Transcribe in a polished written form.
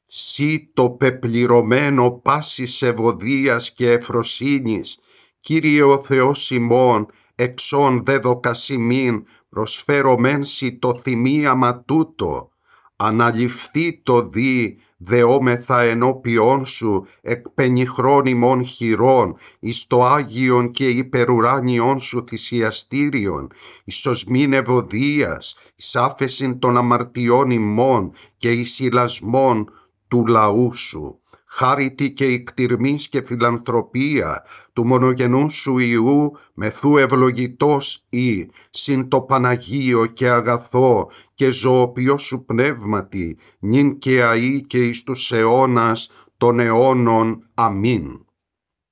Σύ το πεπληρωμένο πάσης ευωδίας και ευφροσύνης, Κύριε ο Θεός ημών, εξών δέδοκας ημίν, προσφέρωμεν σοι το θυμίαμα τούτο. Αναληφθεί το δεόμεθα ενώπιόν σου, εκ πενιχρών ημών χειρών, εις το Άγιον και υπερουράνιον σου θυσιαστήριον, εις οσμήν ευωδίας, εις άφεσιν των αμαρτιών ημών και εις ηλασμών του λαού σου. Χάριτη και εκτιρμής και φιλανθρωπία του μονογενού σου Υιού μεθού ευλογητός ή, συν το Παναγίο και αγαθό και ζωοποιό σου πνεύματι, νυν και αεί και εις τους αιώνας των αιώνων. Αμήν.